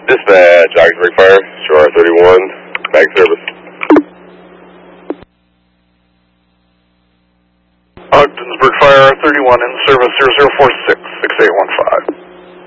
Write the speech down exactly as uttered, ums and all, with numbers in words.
Dispatch, Ogdensburg Fire, Shore R thirty-one, bag service. Ogdensburg Fire R thirty-one in service zero zero four six, six eight one five.